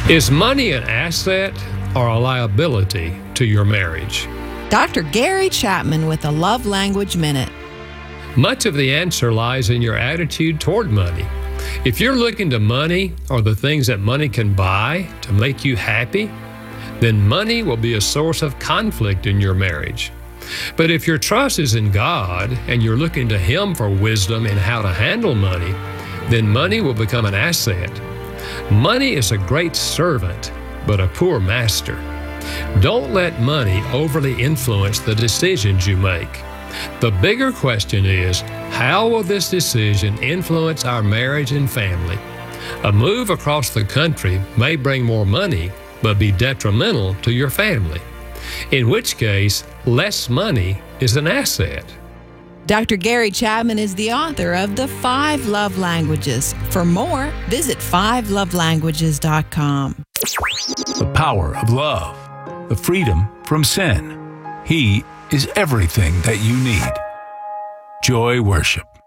Is money an asset or a liability to your marriage? Dr. Gary Chapman with a Love Language Minute. Much of the answer lies in your attitude toward money. If you're looking to money or the things that money can buy to make you happy, then money will be a source of conflict in your marriage. But if your trust is in God and you're looking to Him for wisdom in how to handle money, then money will become an asset. Money is a great servant, but a poor master. Don't let money overly influence the decisions you make. The bigger question is, how will this decision influence our marriage and family? A move across the country may bring more money, but be detrimental to your family. In which case, less money is an asset. Dr. Gary Chapman is the author of The 5 Love Languages. For more, visit 5lovelanguages.com. The power of love, the freedom from sin. He is everything that you need. Joy Worship.